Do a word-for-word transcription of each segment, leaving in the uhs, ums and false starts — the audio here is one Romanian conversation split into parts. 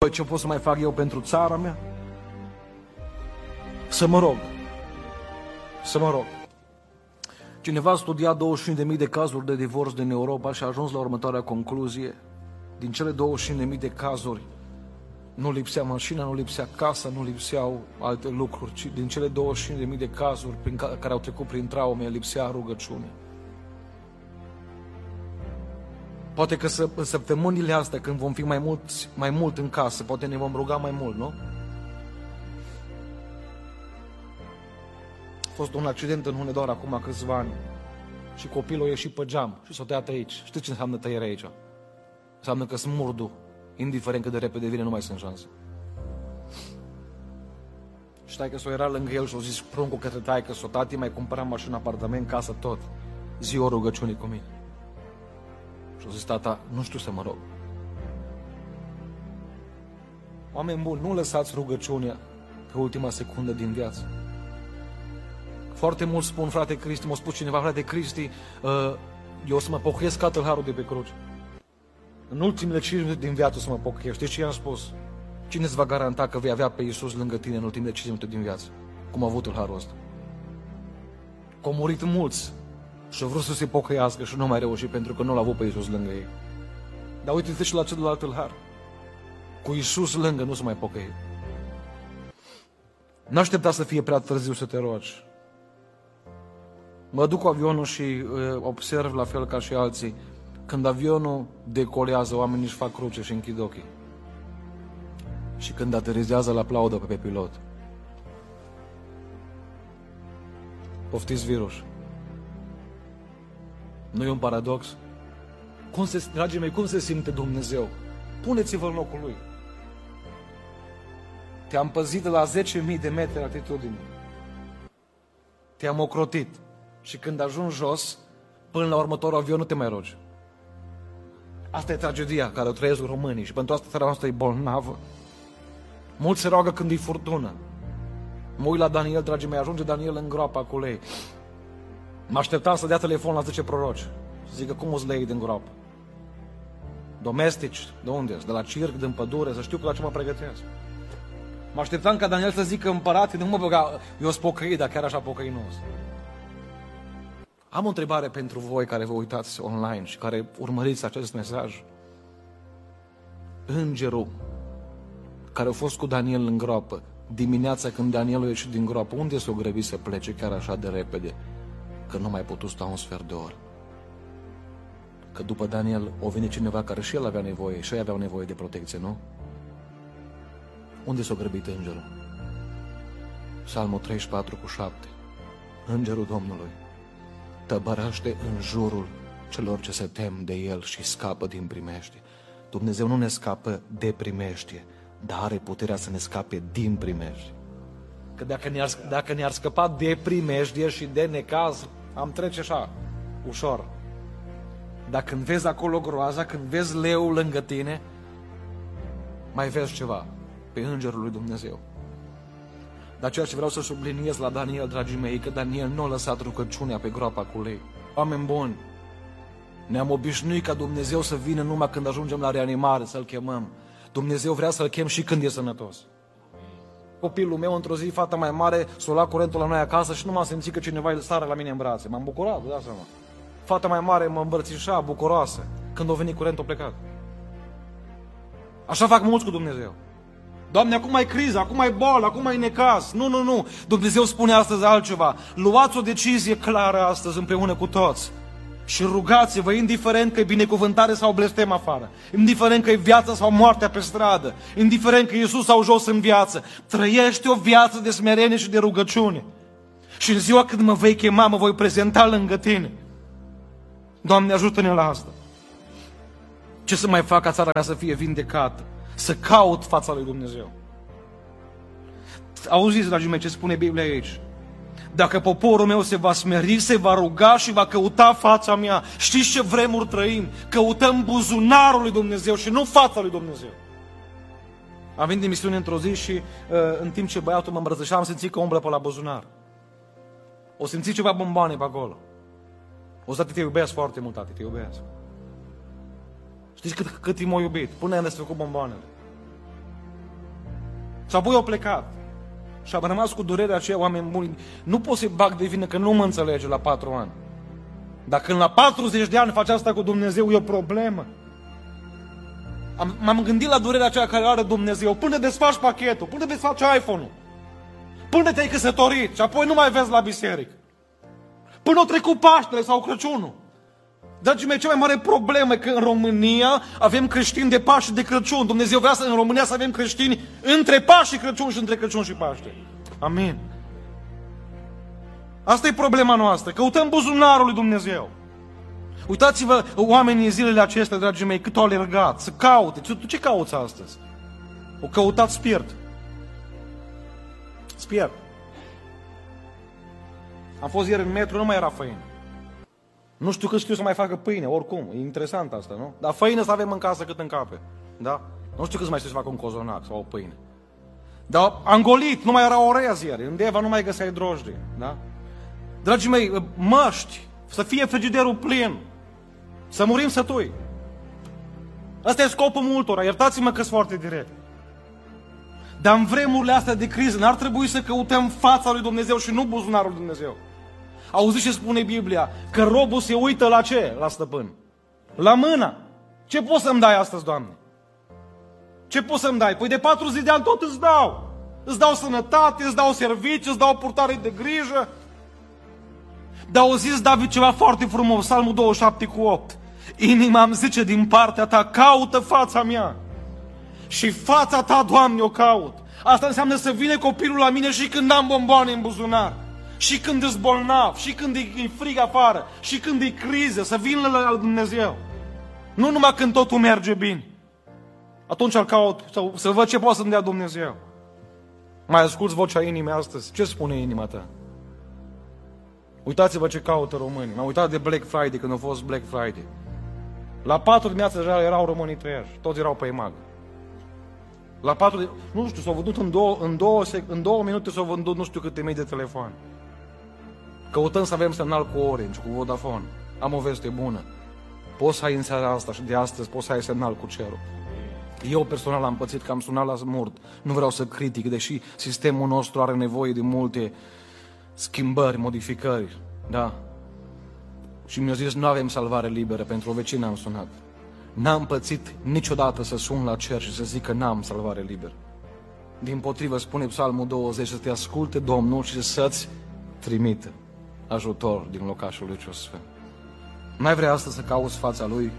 voi ce pot să mai fac eu pentru țara mea? Să mă rog. Să mă rog. Cineva a studiat douăzeci și cinci de mii de cazuri de divorț din Europa și a ajuns la următoarea concluzie. Din cele douăzeci și cinci de mii de cazuri, nu lipsea mașina, nu lipsea casa, nu lipseau alte lucruri, ci din cele douăzeci și cinci de mii de cazuri prin care, care au trecut prin traume, lipsea rugăciune. Poate că să, în săptămânile astea, când vom fi mai, mulți, mai mult în casă, poate ne vom ruga mai mult, nu? A fost un accident în Hunedoar acum câțiva ani și copilul a ieșit pe geam și s-a tăiat aici. Știți ce înseamnă tăiere aici? Înseamnă că sunt murdu. Indiferent cât de repede vine, nu mai sunt șanse. Și taică-s-o era lângă el și a zis pruncul către taică-s-o: tati, mai cumpăram mașină, apartament, casă, tot. Zi o rugăciune cu mine. Și a zis tata: nu știu să mă rog. Oameni buni, nu lăsați rugăciunea pe ultima secundă din viață. Foarte mulți spun: frate Cristi, m-a spus cineva, frate Cristi, eu o să mă pocăiesc ca tâlharul de pe cruce. În ultimele cinci minute din viață o să mă pocăiesc. Știți ce i-am spus? Cine îți va garanta că vei avea pe Iisus lângă tine în ultimele cinci minute din viață? Cum a avut tâlharul ăsta. Că au murit mulți și au vrut să se pocăiască și nu mai reușit pentru că nu l-a avut pe Iisus lângă ei. Dar uite-te și la celălalt tâlhar. Cu Iisus lângă nu se mai pocăie. N-aștepta să fie prea târziu să te rogi. Mă duc cu avionul și uh, observ la fel ca și alții. Când avionul decolează, oamenii își fac cruce și închid ochii. Și când aterizează, la aplaudă pe pilot. Poftiți virus. Nu e un paradox? Cum se, dragii mei, cum se simte Dumnezeu? Puneți-vă în locul Lui. Te-am păzit la zece mii de metri altitudine. Te-am ocrotit. Și când ajungi jos, până la următorul avion nu te mai rogi. Asta e tragedia care o trăiesc românii și pentru asta țara noastră e bolnavă. Mulți se roagă când e furtună. Mă uit la Daniel, dragii mei, ajunge Daniel în groapa cu lei. Mă așteptam să dea telefon la zece proroci. Să zică: cum o-ți lei din groapă? Domestici? De unde? De la circ, din pădure? Să știu că la ce mă pregătesc. Mă așteptam ca Daniel să zică: împărate, nu mă băga, eu sunt pocăit, dar chiar așa pocăinos. Am o întrebare pentru voi care vă uitați online și care urmăriți acest mesaj. Îngerul care a fost cu Daniel în groapă, dimineața când Daniel a ieșit din groapă, unde s-o grăbi să plece chiar așa de repede, că nu mai putut sta un sfert de oră? Că după Daniel o venit cineva care și el avea nevoie, și ei aveau nevoie de protecție, nu? Unde s-o grăbit îngerul? Psalmul treizeci și patru cu șapte. Îngerul Domnului tăbărăște în jurul celor ce se tem de El și scapă din primeștie. Dumnezeu nu ne scapă de primeștie, dar are puterea să ne scape din primeștie. Că dacă ne-ar, dacă ne-ar scăpa de primeștie și de necaz, am trece așa, ușor. Dar când vezi acolo groaza, când vezi leul lângă tine, mai vezi ceva, pe îngerul lui Dumnezeu. Dar ceea ce vreau să subliniez la Daniel, dragii mei, că Daniel nu a lăsat rugăciunea pe groapa cu lei. Oameni buni, ne-am obișnuit ca Dumnezeu să vină numai când ajungem la reanimare, să-L chemăm. Dumnezeu vrea să-L chem și când e sănătos. Copilul meu, într-o zi, fata mai mare, s-o lua curentul la noi acasă și nu m-am simțit că cineva îl sară la mine în brațe. M-am bucurat, da seama. Fata mai mare mă îmbrățișa, bucuroasă, când a venit curentul plecat. Așa fac mulți cu Dumnezeu. Doamne, acum e criză, acum e boală, acum e necaz. Nu, nu, nu. Dumnezeu spune astăzi altceva. Luați o decizie clară astăzi împreună cu toți. Și rugați-vă, indiferent că e binecuvântare sau blestem afară, indiferent că e viața sau moartea pe stradă, indiferent că e sus sau jos în viață, trăiește o viață de smerenie și de rugăciune. Și în ziua când mă vei chema, mă voi prezenta lângă tine. Doamne, ajută-ne la asta. Ce să mai fac ca țara mea să fie vindecată? Să caut fața lui Dumnezeu. Auziți, dragii mei, ce spune Biblia aici? Dacă poporul meu se va smeri, se va ruga și va căuta fața mea. Știți ce vremuri trăim? Căutăm buzunarul lui Dumnezeu și nu fața lui Dumnezeu. Am venit de misiune într-o zi și uh, în timp ce băiatul mă îmbrățișa, am simțit că umblă pe la buzunar. O simțit ceva bomboane pe acolo. O să te iubesc foarte mult, tati, te iubesc. Știți cât, cât i m-a iubit? Până i-am desfăcut bomboanele. Și apoi au plecat. Și am rămas cu durerea aceea, oameni buni. Nu pot să-i bag de vină că nu mă înțelege la patru ani. Dar când la patruzeci de ani faci asta cu Dumnezeu, e o problemă. Am, m-am gândit la durerea aceea care are Dumnezeu. Până desfaci pachetul, până desfaci iPhone-ul, până te-ai căsătorit și apoi nu mai vezi la biserică. Până o trecut Paștele sau Crăciunul. Dragii mei, cea mai mare problemă e că în România avem creștini de Paști și de Crăciun. Dumnezeu vrea să în România să avem creștini între Paști și Crăciun și între Crăciun și Paște. Amin. Asta e problema noastră. Căutăm buzunarul lui Dumnezeu. Uitați-vă oamenii în zilele acestea, dragii mei, cât au alergat, să caute. Tu ce cauți astăzi? O căutat spirit. Spirit. Am fost ieri în metru, nu mai era făină. Nu știu cât știu să mai facă pâine, oricum. E interesant asta, nu? Dar făină să avem în casă cât în cape. Da? Nu știu cât mai știu să facă un cozonac sau o pâine. Dar am golit, nu mai era orez ieri. În Deva nu mai găseai drojdie. Da? Dragii mei, măști, să fie frigiderul plin. Să murim sătui. Asta e scopul multora, iertați-mă că sunt foarte direct. Dar în vremurile astea de criză n-ar trebui să căutăm fața lui Dumnezeu și nu buzunarul lui Dumnezeu. Auziți ce spune Biblia? Că robul se uită la ce? La stăpân. La mâna. Ce poți să-mi dai astăzi, Doamne? Ce poți să-mi dai? Păi de patruzeci de ani tot îți dau. Îți dau sănătate, îți dau servicii, îți dau purtare de grijă. Dar au zis David ceva foarte frumos, Psalmul douăzeci și șapte cu opt. Inima îmi zice din partea ta, caută fața mea. Și fața ta, Doamne, o caut. Asta înseamnă să vină copilul la mine și când am bomboane în buzunar. Și când ești bolnav, și când e frig afară, și când e criză, să vină la Dumnezeu. Nu numai când totul merge bine. Atunci îl caut, să, să văd ce poate să-mi dea Dumnezeu. Mai asculți vocea inimii astăzi? Ce spune inima ta? Uitați-vă ce caută românii. M-am uitat de Black Friday, când a fost Black Friday. La patru dimineața deja erau românii treiași. Toți erau pe EMAG. La patru de... Nu știu, s-au vândut în două, în două, în două minute s-au vândut nu știu câte mii de telefoane. Căutăm să avem semnal cu Orange, cu Vodafone. Am o veste bună. Poți să ai în seara asta și de astăzi poți să ai semnal cu cerul. Eu personal am pățit că am sunat la smurt. Nu vreau să critic, deși sistemul nostru are nevoie de multe schimbări, modificări. Da. Și mi-a zis, nu avem salvare liberă, pentru o vecină am sunat. N-am pățit niciodată să sun la cer și să zic că n-am salvare liberă. Dimpotrivă, spune Psalmul douăzeci, să te asculte Domnul și să-ți trimită ajutor din locașul lui cel sfânt. N-ai vrea astăzi să cauți fața Lui?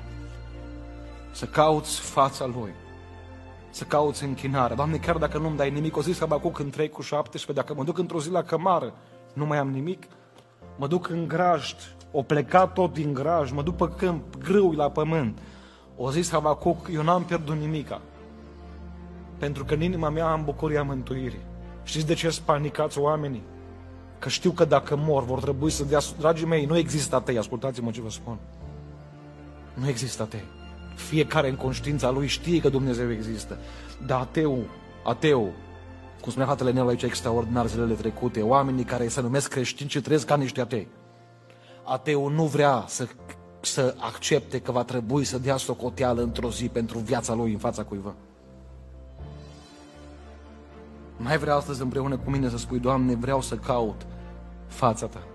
Să cauți fața Lui. Să cauți închinarea. Doamne, chiar dacă nu-mi dai nimic, o zi Habacuc în trei cu șaptesprezece, dacă mă duc într-o zi la cămară, nu mai am nimic, mă duc în grajd, o plecat tot din grajd, mă duc pe câmp, grâui la pământ. O zis Habacuc, eu n-am pierdut nimica, pentru că în inima mea am bucuria mântuirii. Știți de ce spanicați oamenii? Că știu că dacă mor vor trebui să dea... Dragii mei, nu există atei, ascultați-mă ce vă spun. Nu există atei. Fiecare în conștiința lui știe că Dumnezeu există. Dar ateu, ateu, cum spunea fratele Nelu aici extraordinar zilele trecute, oamenii care se numesc creștini și trăiesc ca niște atei. Ateu nu vrea să, să accepte că va trebui să dea socoteală într-o zi pentru viața lui în fața cuiva. Mai vrea astăzi împreună cu mine să spui, Doamne, vreau să caut fața Ta.